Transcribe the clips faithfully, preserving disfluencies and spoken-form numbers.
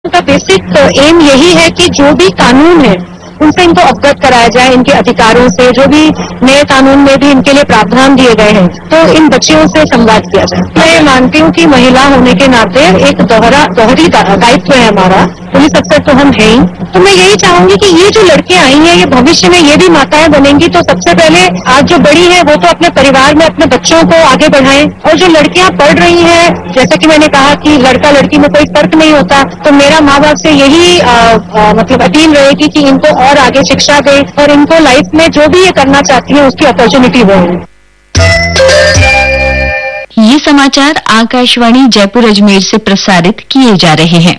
का basic M यही है कि जो भी कानून है उनसे इनको अवगत कराया जाए, इनके अधिकारों से। जो भी नए कानून में भी इनके लिए प्रावधान दिए गए हैं तो इन बच्चियों से संवाद किया जाए। मैं मानती हूँ कि महिला होने के नाते एक दोहरा दोहरी दायित्व है हमारा, पुलिस अफसर तो हम है ही। तो मैं यही चाहूंगी कि ये जो लड़कियां आई हैं ये भविष्य में ये भी माताएं बनेंगी, तो सबसे पहले आज जो बड़ी है वो तो अपने परिवार में अपने बच्चों को आगे बढ़ाएं। और जो लड़कियां पढ़ रही हैं, जैसा कि मैंने कहा कि लड़का लड़की में कोई फर्क नहीं होता, तो मेरा माँ बाप से यही आ, आ, मतलब अपील रहेगी कि इनको और आगे शिक्षा दें और इनको लाइफ में जो भी ये करना चाहती है उसकी अपॉर्चुनिटी वो है। ये समाचार आकाशवाणी जयपुर अजमेर से प्रसारित किए जा रहे हैं।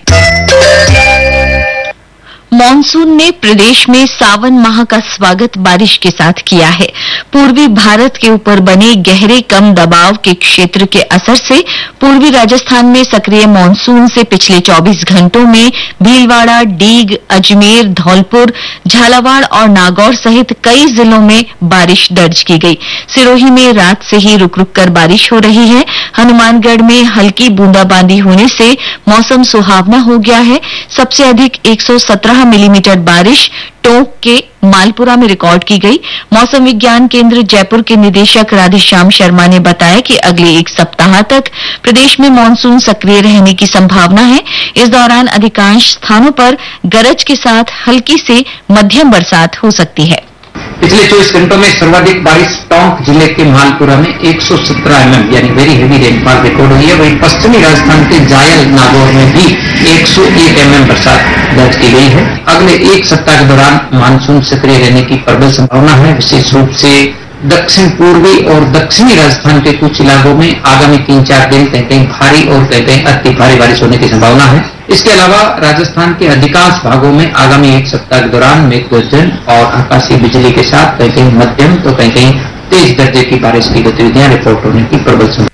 मॉनसून ने प्रदेश में सावन माह का स्वागत बारिश के साथ किया है। पूर्वी भारत के ऊपर बने गहरे कम दबाव के क्षेत्र के असर से पूर्वी राजस्थान में सक्रिय मॉनसून से पिछले चौबीस घंटों में भीलवाड़ा, डीग, अजमेर, धौलपुर, झालावाड़ और नागौर सहित कई जिलों में बारिश दर्ज की गई। सिरोही में रात से ही रुक रुक कर बारिश हो रही है। हनुमानगढ़ में हल्की बूंदाबांदी होने से मौसम सुहावना हो गया है। सबसे अधिक एक सौ सत्रह मिलीमीटर बारिश टोंक के मालपुरा में रिकॉर्ड की गई। मौसम विज्ञान केंद्र जयपुर के निदेशक राधेश्याम शर्मा ने बताया कि अगले एक सप्ताह तक प्रदेश में मानसून सक्रिय रहने की संभावना है। इस दौरान अधिकांश स्थानों पर गरज के साथ हल्की से मध्यम बरसात हो सकती है। पिछले चौबीस घंटों में सर्वाधिक बारिश टोंक जिले के मालपुरा में एक सौ सत्रह एमएम यानी वेरी हेवी रेनफॉल रिकॉर्ड हुई है। वहीं पश्चिमी राजस्थान के जायल नागौर में भी एक सौ एक एमएम बरसात दर्ज की गई है। अगले एक सप्ताह के दौरान मानसून सक्रिय रहने की प्रबल संभावना है। विशेष रूप से दक्षिण पूर्वी और दक्षिणी राजस्थान के कुछ इलाकों में आगामी तीन चार दिन कहीं कहीं भारी और कहीं कहीं अति भारी बारिश होने की संभावना है। इसके अलावा राजस्थान के अधिकांश भागों में आगामी एक सप्ताह के दौरान मेघ गर्जन और आकाशीय बिजली के साथ कहीं कहीं मध्यम तो कहीं कहीं तेज दर्जे की बारिश की गतिविधियां रिपोर्ट होने की प्रबल संभावना।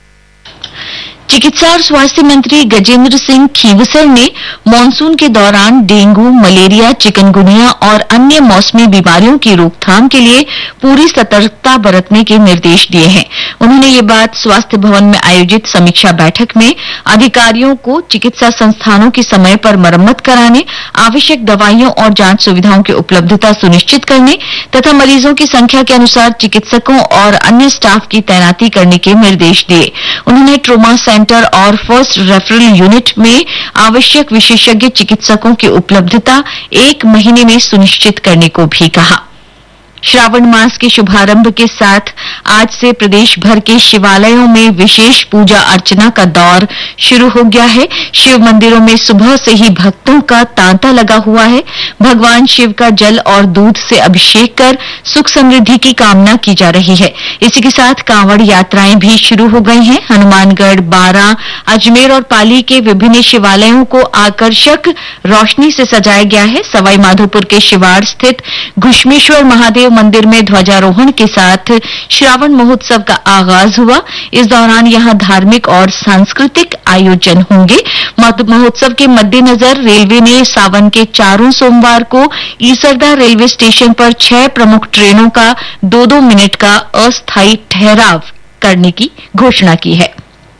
चिकित्सा और स्वास्थ्य मंत्री गजेंद्र सिंह खीवसर ने मानसून के दौरान डेंगू, मलेरिया, चिकनगुनिया और अन्य मौसमी बीमारियों की रोकथाम के लिए पूरी सतर्कता बरतने के निर्देश दिए हैं। उन्होंने ये बात स्वास्थ्य भवन में आयोजित समीक्षा बैठक में अधिकारियों को चिकित्सा संस्थानों की समय पर मरम्मत कराने, आवश्यक दवाइयों और जांच सुविधाओं की उपलब्धता सुनिश्चित करने तथा मरीजों की संख्या के अनुसार चिकित्सकों और अन्य स्टाफ की तैनाती करने के निर्देश दिए। उन्होंने ट्रोमा सेंटर और फर्स्ट रेफरल यूनिट में आवश्यक विशेषज्ञ चिकित्सकों की उपलब्धता एक महीने में सुनिश्चित करने को भी कहा। श्रावण मास के शुभारंभ के साथ आज से प्रदेश भर के शिवालयों में विशेष पूजा अर्चना का दौर शुरू हो गया है। शिव मंदिरों में सुबह से ही भक्तों का तांता लगा हुआ है। भगवान शिव का जल और दूध से अभिषेक कर सुख समृद्धि की कामना की जा रही है। इसी के साथ कांवड़ यात्राएं भी शुरू हो गई हैं। हनुमानगढ़, बारां, अजमेर और पाली के विभिन्न शिवालयों को आकर्षक रोशनी से सजाया गया है। सवाई माधोपुर के शिवाड़ स्थित घुश्मेश्वर महादेव मंदिर में ध्वजारोहण के साथ श्रावण महोत्सव का आगाज हुआ। इस दौरान यहां धार्मिक और सांस्कृतिक आयोजन होंगे। महोत्सव के मद्देनजर रेलवे ने सावन के चारों सोमवार को ईसरदा रेलवे स्टेशन पर छह प्रमुख ट्रेनों का दो दो मिनट का अस्थायी ठहराव करने की घोषणा की है।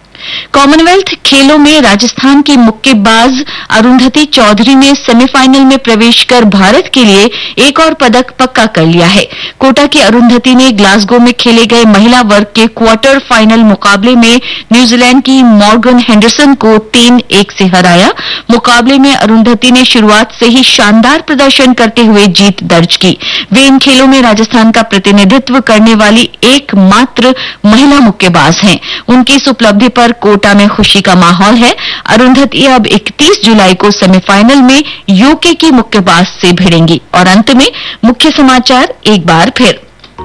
कॉमनवेल्थ खेलों में राजस्थान की मुक्केबाज अरुंधति चौधरी ने सेमीफाइनल में प्रवेश कर भारत के लिए एक और पदक पक्का कर लिया है। कोटा की अरुंधति ने ग्लासगो में खेले गए महिला वर्ग के क्वार्टर फाइनल मुकाबले में न्यूजीलैंड की मॉर्गन हेंडरसन को तीन एक से हराया। मुकाबले में अरुंधति ने शुरुआत से ही शानदार प्रदर्शन करते हुए जीत दर्ज की। वे इन खेलों में राजस्थान का प्रतिनिधित्व करने वाली एकमात्र महिला मुक्केबाज हैं। उनकी इस उपलब्धि पर कोटा में खुशी का माहौल है। अरुंधति अब इकतीस जुलाई को सेमीफाइनल में यूके की मुक्केबाज से भिड़ेंगी। और अंत में मुख्य समाचार एक बार फिर।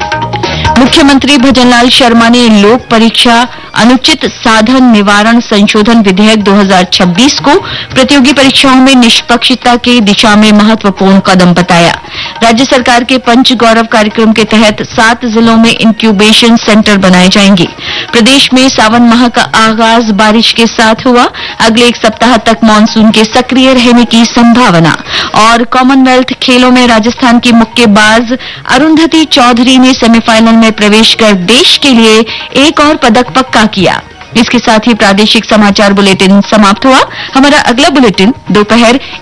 मुख्यमंत्री भजनलाल शर्मा ने लोक परीक्षा अनुचित साधन निवारण संशोधन विधेयक दो हज़ार छब्बीस को प्रतियोगी परीक्षाओं में निष्पक्षता की दिशा में महत्वपूर्ण कदम बताया। राज्य सरकार के पंच गौरव कार्यक्रम के तहत सात जिलों में इंक्यूबेशन सेंटर बनाए जाएंगे। प्रदेश में सावन माह का आगाज बारिश के साथ हुआ। अगले एक सप्ताह तक मानसून के सक्रिय रहने की संभावना। और कॉमनवेल्थ खेलों में राजस्थान की मुक्केबाज अरुंधति चौधरी ने सेमीफाइनल में प्रवेश कर देश के लिए एक और पदक पक्का किया। इसके साथ ही प्रादेशिक समाचार बुलेटिन समाप्त हुआ। हमारा अगला बुलेटिन दोपहर